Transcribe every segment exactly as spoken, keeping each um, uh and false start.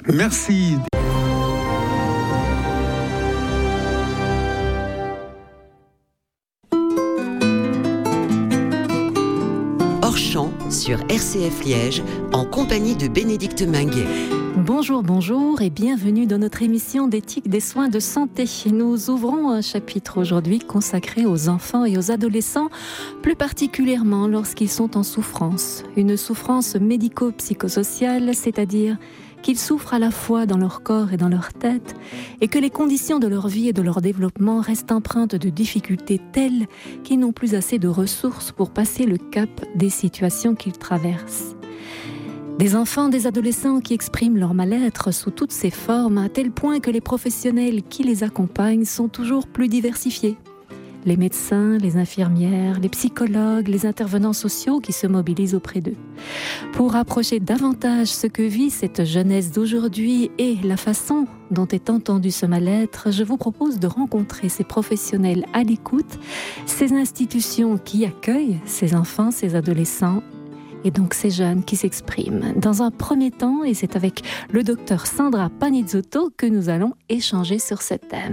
Merci. Hors-champ sur R C F Liège, en compagnie de Bénédicte Minguet. Bonjour, bonjour et bienvenue dans notre émission d'éthique des soins de santé. Nous ouvrons un chapitre aujourd'hui consacré aux enfants et aux adolescents, plus particulièrement lorsqu'ils sont en souffrance. Une souffrance médico-psychosociale, c'est-à-dire qu'ils souffrent à la fois dans leur corps et dans leur tête, et que les conditions de leur vie et de leur développement restent empreintes de difficultés telles qu'ils n'ont plus assez de ressources pour passer le cap des situations qu'ils traversent. Des enfants, des adolescents qui expriment leur mal-être sous toutes ses formes, à tel point que les professionnels qui les accompagnent sont toujours plus diversifiés. Les médecins, les infirmières, les psychologues, les intervenants sociaux qui se mobilisent auprès d'eux. Pour approcher davantage ce que vit cette jeunesse d'aujourd'hui et la façon dont est entendu ce mal-être, je vous propose de rencontrer ces professionnels à l'écoute, ces institutions qui accueillent ces enfants, ces adolescents, et donc ces jeunes qui s'expriment. Dans un premier temps, et c'est avec le docteur Sandra Panizzotto que nous allons échanger sur ce thème.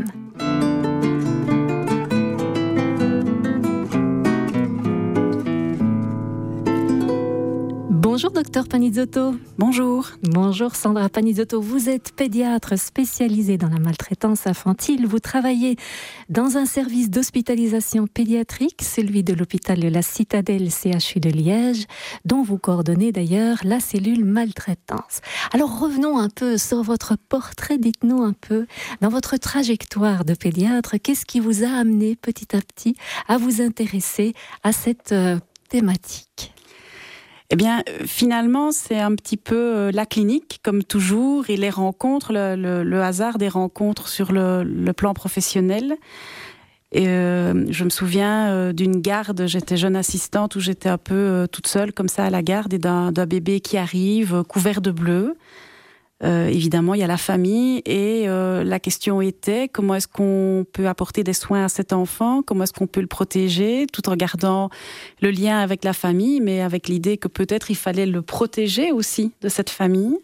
Bonjour docteur Panizzotto. Bonjour. Bonjour Sandra Panizzotto. Vous êtes pédiatre spécialisée dans la maltraitance infantile. Vous travaillez dans un service d'hospitalisation pédiatrique, celui de l'hôpital de la Citadelle C H U de Liège, dont vous coordonnez d'ailleurs la cellule maltraitance. Alors revenons un peu sur votre portrait. Dites-nous un peu, dans votre trajectoire de pédiatre, qu'est-ce qui vous a amené petit à petit à vous intéresser à cette euh, thématique ? Eh bien, finalement, c'est un petit peu la clinique, comme toujours, et les rencontres, le, le, le hasard des rencontres sur le, le plan professionnel. Et euh, je me souviens euh, d'une garde, j'étais jeune assistante, où j'étais un peu euh, toute seule, comme ça, à la garde, et d'un, d'un bébé qui arrive, euh, couvert de bleu. Euh, évidemment, il y a la famille, et euh, la question était comment est-ce qu'on peut apporter des soins à cet enfant, comment est-ce qu'on peut le protéger, tout en gardant le lien avec la famille, mais avec l'idée que peut-être il fallait le protéger aussi de cette famille.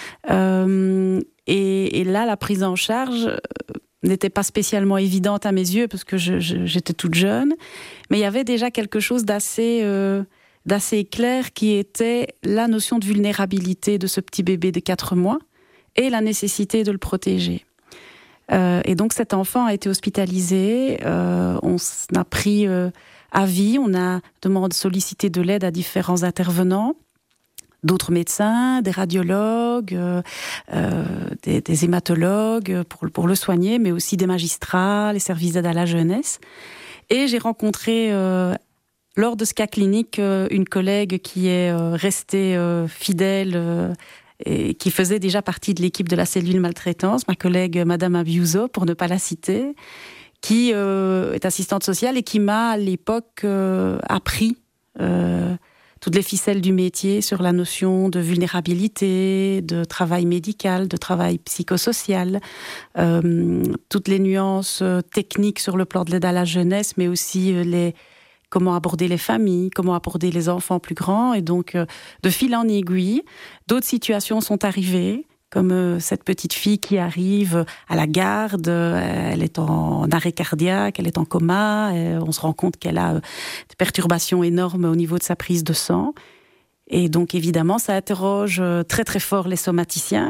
Euh, et, et là, la prise en charge n'était pas spécialement évidente à mes yeux, parce que je, je, j'étais toute jeune, mais il y avait déjà quelque chose d'assez... Euh, d'assez clair qui était la notion de vulnérabilité de ce petit bébé de quatre mois et la nécessité de le protéger. Euh, et donc cet enfant a été hospitalisé, euh, on a pris euh, avis, on a demandé sollicité de l'aide à différents intervenants, d'autres médecins, des radiologues, euh, euh, des, des hématologues pour, pour le soigner, mais aussi des magistrats, les services d'aide à la jeunesse. Et j'ai rencontré... Euh, Lors de ce cas clinique, une collègue qui est restée fidèle et qui faisait déjà partie de l'équipe de la cellule maltraitance, ma collègue Madame Abiuso, pour ne pas la citer, qui est assistante sociale et qui m'a à l'époque appris toutes les ficelles du métier sur la notion de vulnérabilité, de travail médical, de travail psychosocial, euh, toutes les nuances techniques sur le plan de l'aide à la jeunesse, mais aussi les comment aborder les familles, comment aborder les enfants plus grands. Et donc, euh, de fil en aiguille, d'autres situations sont arrivées, comme euh, cette petite fille qui arrive à la garde, euh, elle est en arrêt cardiaque, elle est en coma, et on se rend compte qu'elle a euh, des perturbations énormes au niveau de sa prise de sang. Et donc, évidemment, ça interroge euh, très très fort les somaticiens.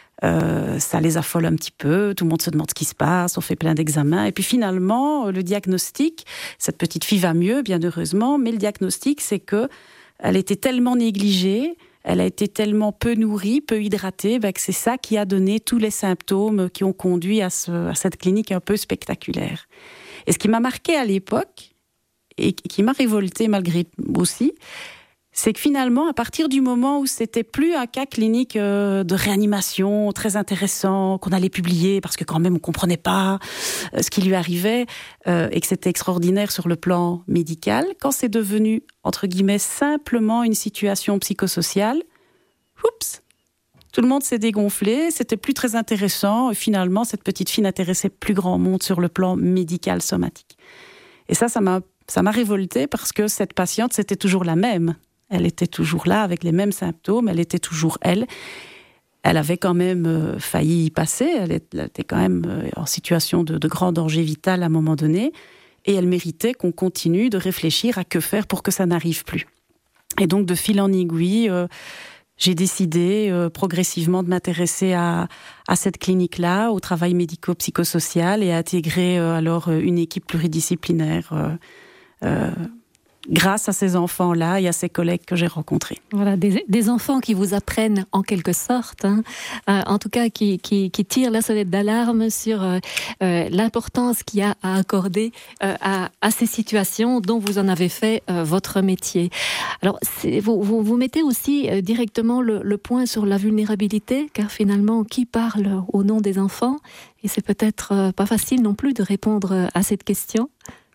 Euh, ça les affole un petit peu, tout le monde se demande ce qui se passe, on fait plein d'examens, et puis finalement, le diagnostic, cette petite fille va mieux, bien heureusement, mais le diagnostic, c'est que elle était tellement négligée, elle a été tellement peu nourrie, peu hydratée, ben que c'est ça qui a donné tous les symptômes qui ont conduit à, ce, à cette clinique un peu spectaculaire. Et ce qui m'a marqué à l'époque, et qui m'a révoltée malgré aussi, c'est que finalement, à partir du moment où c'était plus un cas clinique euh, de réanimation très intéressant, qu'on allait publier parce que quand même on comprenait pas euh, ce qui lui arrivait euh, et que c'était extraordinaire sur le plan médical, quand c'est devenu, entre guillemets, simplement une situation psychosociale, oups, tout le monde s'est dégonflé, c'était plus très intéressant et finalement, cette petite fille n'intéressait plus grand monde sur le plan médical somatique. Et ça, ça m'a, ça m'a révoltée parce que cette patiente, c'était toujours la même. Elle était toujours là avec les mêmes symptômes, elle était toujours elle. Elle avait quand même euh, failli y passer, elle était quand même euh, en situation de, de grand danger vital à un moment donné, et elle méritait qu'on continue de réfléchir à que faire pour que ça n'arrive plus. Et donc, de fil en aiguille, euh, j'ai décidé euh, progressivement de m'intéresser à, à cette clinique-là, au travail médico-psychosocial, et à intégrer euh, alors une équipe pluridisciplinaire euh, euh, grâce à ces enfants-là et à ces collègues que j'ai rencontrés. Voilà, des, des enfants qui vous apprennent en quelque sorte, hein, euh, en tout cas qui, qui, qui tirent la sonnette d'alarme sur euh, euh, l'importance qu'il y a à accorder euh, à, à ces situations dont vous en avez fait euh, votre métier. Alors, c'est, vous, vous, vous mettez aussi euh, directement le, le point sur la vulnérabilité, car finalement, qui parle au nom des enfants ? Et c'est peut-être euh, pas facile non plus de répondre à cette question.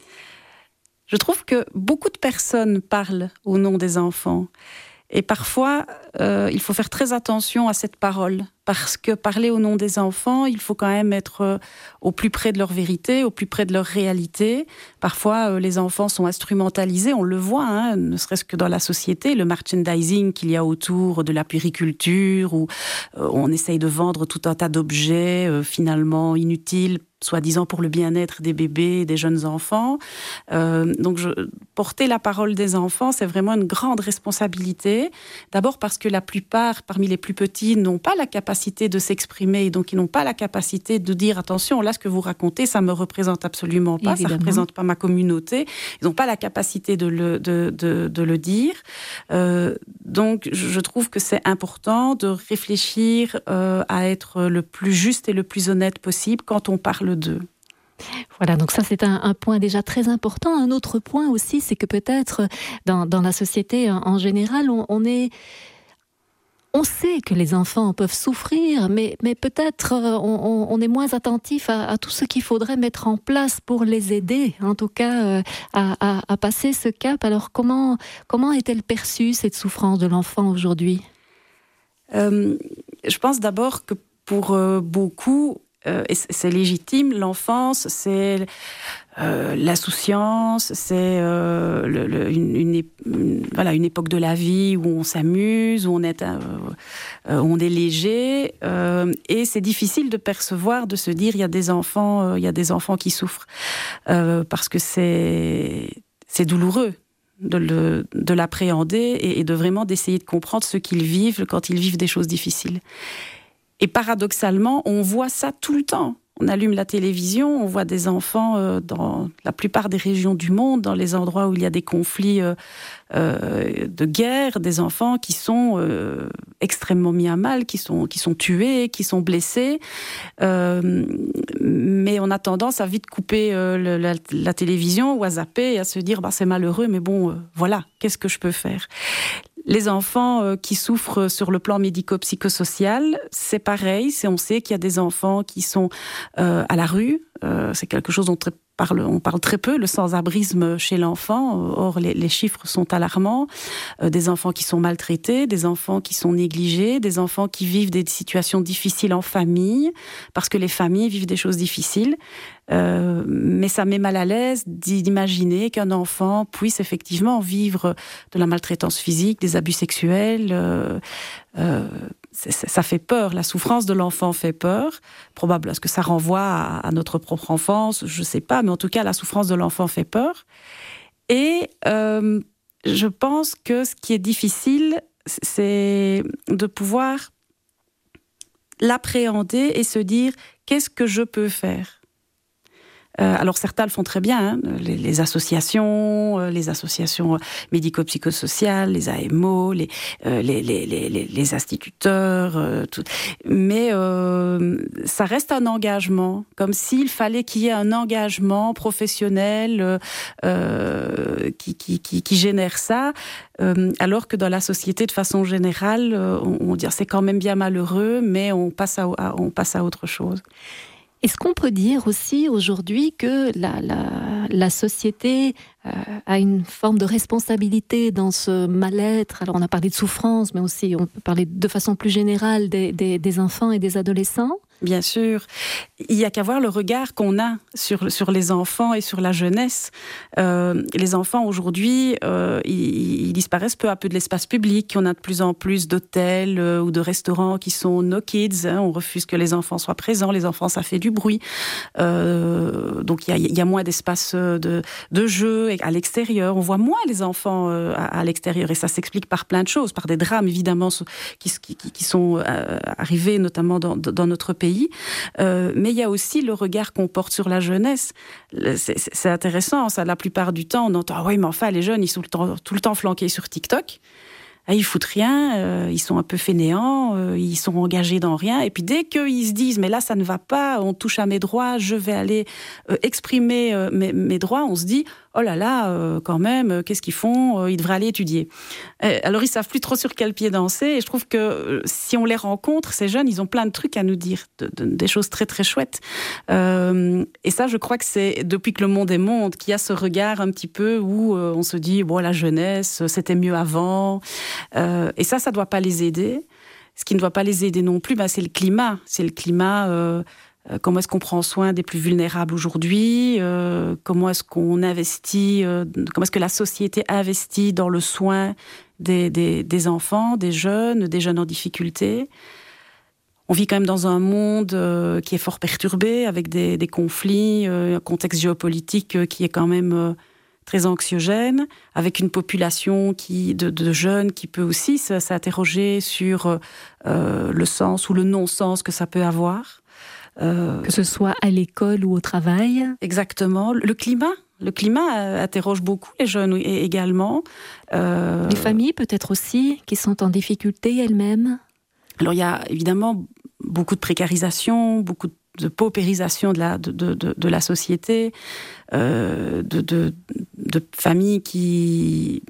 Je trouve que beaucoup de personnes parlent au nom des enfants. Et parfois, euh, il faut faire très attention à cette parole. Parce que parler au nom des enfants, il faut quand même être euh, au plus près de leur vérité, au plus près de leur réalité. Parfois, euh, les enfants sont instrumentalisés, on le voit, hein, ne serait-ce que dans la société, le merchandising qu'il y a autour de la puériculture, où euh, on essaye de vendre tout un tas d'objets euh, finalement inutiles, soi-disant pour le bien-être des bébés, des jeunes enfants. Euh, donc, je, porter la parole des enfants, c'est vraiment une grande responsabilité. D'abord parce que la plupart, parmi les plus petits, n'ont pas la capacité de s'exprimer, et donc ils n'ont pas la capacité de dire « Attention, là, ce que vous racontez, ça me représente absolument pas, Évidemment. Ça ne représente pas ma communauté. » Ils n'ont pas la capacité de le, de, de, de le dire. Euh, donc, je trouve que c'est important de réfléchir euh, à être le plus juste et le plus honnête possible quand on parle d'eux. Voilà, donc ça c'est un, un point déjà très important. Un autre point aussi, c'est que peut-être dans, dans la société en, en général, on, on est... On sait que les enfants peuvent souffrir, mais, mais peut-être on, on est moins attentif à, à tout ce qu'il faudrait mettre en place pour les aider, en tout cas euh, à, à, à passer ce cap. Alors comment, comment est-elle perçue, cette souffrance de l'enfant aujourd'hui ? euh, Je pense d'abord que pour euh, beaucoup, euh, et c'est légitime, l'enfance, c'est euh, l'insouciance, c'est euh, le, le, une, une, une, voilà, une époque de la vie où on s'amuse, où on est, euh, euh, où on est léger, euh, et c'est difficile de percevoir, de se dire il y a des enfants, euh, il y a des enfants qui souffrent, euh, parce que c'est, c'est douloureux. De, le, de l'appréhender et, et de vraiment d'essayer de comprendre ce qu'ils vivent quand ils vivent des choses difficiles. Et paradoxalement, on voit ça tout le temps. On allume la télévision, on voit des enfants euh, dans la plupart des régions du monde, dans les endroits où il y a des conflits euh, euh, de guerre, des enfants qui sont euh, extrêmement mis à mal, qui sont, qui sont tués, qui sont blessés. Euh, mais on a tendance à vite couper euh, le, la, la télévision ou à zapper et à se dire bah, c'est malheureux, mais bon, euh, voilà, qu'est-ce que je peux faire ? Les enfants euh, qui souffrent sur le plan médico-psychosocial, c'est pareil. C'est, on sait qu'il y a des enfants qui sont euh, à la rue. Euh, c'est quelque chose dont parle, on parle très peu, le sans-abrisme chez l'enfant. Or, les, les chiffres sont alarmants. Euh, des enfants qui sont maltraités, des enfants qui sont négligés, des enfants qui vivent des situations difficiles en famille, parce que les familles vivent des choses difficiles. Euh, mais ça met mal à l'aise d'imaginer qu'un enfant puisse effectivement vivre de la maltraitance physique, des abus sexuels. Euh, euh, c'est, ça fait peur. La souffrance de l'enfant fait peur. Probable, est-ce que ça renvoie à, à notre propre enfance ? Je ne sais pas, mais en tout cas, la souffrance de l'enfant fait peur. Et euh, je pense que ce qui est difficile, c'est de pouvoir l'appréhender et se dire « qu'est-ce que je peux faire ?» Euh, alors certains le font très bien, hein, les, les associations, euh, les associations médico-psychosociales, les A M O, les, euh, les, les, les, les instituteurs, euh, tout. Mais euh, ça reste un engagement, comme s'il fallait qu'il y ait un engagement professionnel euh, qui, qui, qui, qui génère ça, euh, alors que dans la société, de façon générale, on, on dit c'est quand même bien malheureux, mais on passe à, à, on passe à autre chose. Est-ce qu'on peut dire aussi aujourd'hui que la, la, la société euh, a une forme de responsabilité dans ce mal-être ? Alors on a parlé de souffrance, mais aussi on peut parler de façon plus générale des, des, des enfants et des adolescents. Bien sûr. il n'y a qu'à voir le regard qu'on a sur, sur les enfants et sur la jeunesse. Euh, les enfants, aujourd'hui, euh, ils, ils disparaissent peu à peu de l'espace public. On a de plus en plus d'hôtels euh, ou de restaurants qui sont no kids. Hein, on refuse que les enfants soient présents. Les enfants, ça fait du bruit. Euh, donc, il y a, il y a moins d'espace de, de jeu à l'extérieur. On voit moins les enfants euh, à, à l'extérieur. Et ça s'explique par plein de choses, par des drames, évidemment, qui, qui, qui sont euh, arrivés, notamment dans, dans notre pays. Euh, mais il y a aussi le regard qu'on porte sur la jeunesse. C'est, c'est intéressant, ça. La plupart du temps, on entend ah oui, mais enfin, les jeunes, ils sont tout le temps, tout le temps flanqués sur TikTok. Ah, ils foutent rien, euh, ils sont un peu fainéants, euh, ils sont engagés dans rien. Et puis dès qu'ils se disent mais là ça ne va pas, on touche à mes droits, je vais aller euh, exprimer euh, mes, mes droits, on se dit oh là là, euh, quand même, euh, qu'est-ce qu'ils font euh, Ils devraient aller étudier. Euh, alors, ils savent plus trop sur quel pied danser. Et je trouve que euh, si on les rencontre, ces jeunes, ils ont plein de trucs à nous dire, de, de, des choses très, très chouettes. Euh, et ça, je crois que c'est depuis que le monde est monde qu'il y a ce regard un petit peu où euh, on se dit, bon, la jeunesse, c'était mieux avant. Euh, et ça, ça ne doit pas les aider. Ce qui ne doit pas les aider non plus, bah, c'est le climat. C'est le climat... Euh, Comment est-ce qu'on prend soin des plus vulnérables aujourd'hui ? euh, Comment est-ce qu'on investit euh, Comment est-ce que la société investit dans le soin des, des, des enfants, des jeunes, des jeunes en difficulté ? On vit quand même dans un monde euh, qui est fort perturbé, avec des, des conflits, euh, un contexte géopolitique euh, qui est quand même euh, très anxiogène, avec une population qui, de, de jeunes qui peut aussi s'interroger sur euh, le sens ou le non-sens que ça peut avoir. Euh, que ce soit à l'école ou au travail. Exactement. Le climat, le climat interroge beaucoup les jeunes également. Euh... Les familles peut-être aussi, qui sont en difficulté elles-mêmes. Alors il y a évidemment beaucoup de précarisation, beaucoup de paupérisation de la, de, de, de, de la société, euh, de, de, de familles qui,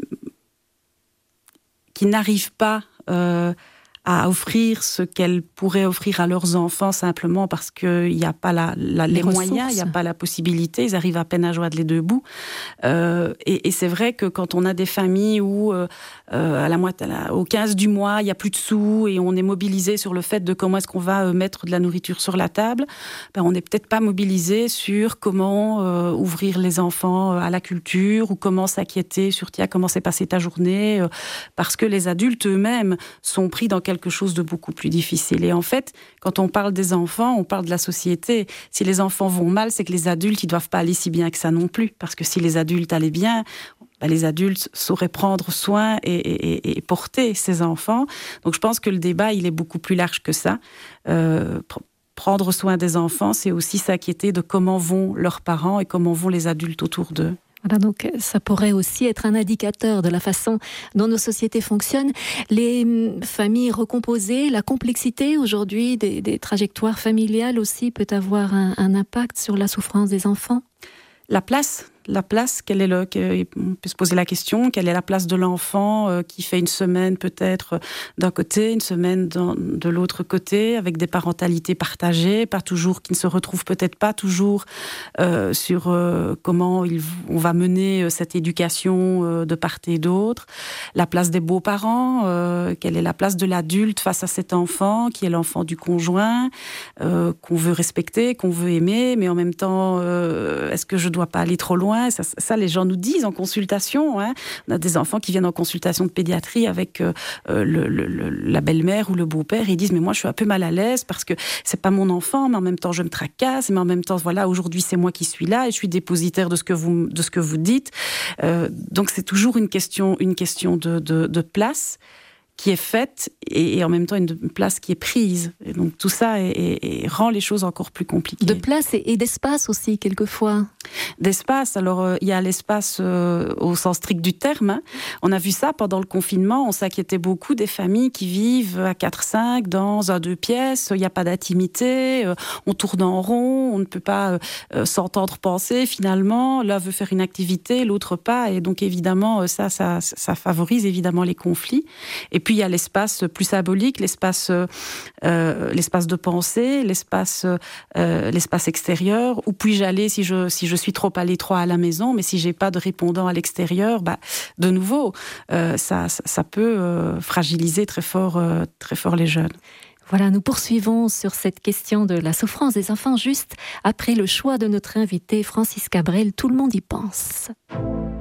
qui n'arrivent pas... Euh, à offrir ce qu'elles pourraient offrir à leurs enfants simplement parce qu'il n'y a pas la, la, les, les moyens, il n'y a pas la possibilité, ils arrivent à peine à joindre les deux bouts. Euh, et, et c'est vrai que quand on a des familles où euh, à la moitié, à la, au quinze du mois, il n'y a plus de sous et on est mobilisé sur le fait de comment est-ce qu'on va mettre de la nourriture sur la table, ben on n'est peut-être pas mobilisé sur comment euh, ouvrir les enfants à la culture ou comment s'inquiéter sur tiens, comment s'est passée ta journée, euh, parce que les adultes eux-mêmes sont pris dans quelque chose de beaucoup plus difficile. Et en fait, quand on parle des enfants, on parle de la société. Si les enfants vont mal, c'est que les adultes, ils ne doivent pas aller si bien que ça non plus. Parce que si les adultes allaient bien, ben les adultes sauraient prendre soin et, et, et porter ces enfants. Donc je pense que le débat, il est beaucoup plus large que ça. Euh, pr- prendre soin des enfants, c'est aussi s'inquiéter de comment vont leurs parents et comment vont les adultes autour d'eux. Voilà, donc ça pourrait aussi être un indicateur de la façon dont nos sociétés fonctionnent. Les familles recomposées, la complexité aujourd'hui des, des trajectoires familiales aussi peut avoir un, un impact sur la souffrance des enfants. La place, la place, quelle est le, on peut se poser la question, quelle est la place de l'enfant euh, qui fait une semaine peut-être d'un côté, une semaine dans, de l'autre côté, avec des parentalités partagées, pas toujours, qui ne se retrouvent peut-être pas toujours euh, sur euh, comment il, on va mener cette éducation euh, de part et d'autre. La place des beaux-parents, euh, quelle est la place de l'adulte face à cet enfant, qui est l'enfant du conjoint, euh, qu'on veut respecter, qu'on veut aimer, mais en même temps, euh, est-ce que je dois pas aller trop loin? Ça, ça, les gens nous disent en consultation. Hein. On a des enfants qui viennent en consultation de pédiatrie avec euh, le, le, le, la belle-mère ou le beau-père et ils disent mais moi je suis un peu mal à l'aise parce que c'est pas mon enfant, mais en même temps je me tracasse, mais en même temps voilà aujourd'hui c'est moi qui suis là et je suis dépositaire de ce que vous de ce que vous dites. Euh, donc c'est toujours une question une question de, de, de place qui est faite et, et en même temps une place qui est prise. Et donc tout ça est, est, est, rend les choses encore plus compliquées. De place et, et d'espace aussi, quelquefois. D'espace, alors euh, il y a l'espace euh, au sens strict du terme. Hein. On a vu ça pendant le confinement, on s'inquiétait beaucoup des familles qui vivent à quatre cinq dans un deux pièces, il n'y a pas d'intimité, euh, on tourne en rond, on ne peut pas euh, s'entendre penser finalement, l'un veut faire une activité, l'autre pas, et donc évidemment ça, ça, ça favorise évidemment les conflits. Et puis il y a l'espace plus symbolique, l'espace, euh, l'espace de pensée, l'espace, euh, l'espace extérieur. Où puis-je aller si je, si je suis trop à l'étroit à la maison, mais si j'ai pas de répondant à l'extérieur, bah, de nouveau, euh, ça, ça, ça peut euh, fragiliser très fort, euh, très fort les jeunes. Voilà, nous poursuivons sur cette question de la souffrance des enfants juste après le choix de notre invité Francis Cabrel. Tout le monde y pense.